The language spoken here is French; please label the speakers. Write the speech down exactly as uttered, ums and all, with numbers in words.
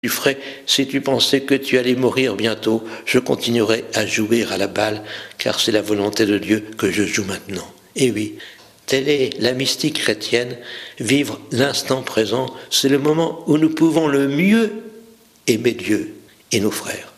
Speaker 1: Tu ferais si tu pensais que tu allais mourir bientôt. Je continuerai à jouer à la balle, car c'est la volonté de Dieu que je joue maintenant. Et oui, telle est la mystique chrétienne. Vivre l'instant présent, c'est le moment où nous pouvons le mieux aimer Dieu et nos frères.